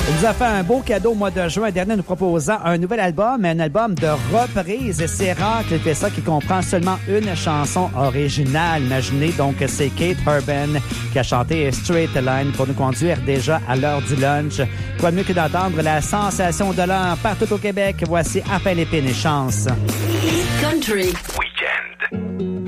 Il nous a fait un beau cadeau au mois de juin dernier, nous proposant un nouvel album, un album de reprise. Et c'est rare qu'il fait ça, qui comprend seulement une chanson originale. Imaginez, donc, c'est Kate Urban qui a chanté Straight Line pour nous conduire déjà à l'heure du lunch. Quoi de mieux que d'entendre la sensation de l'heure partout au Québec. Voici Appel épine et chance. Country. Oui.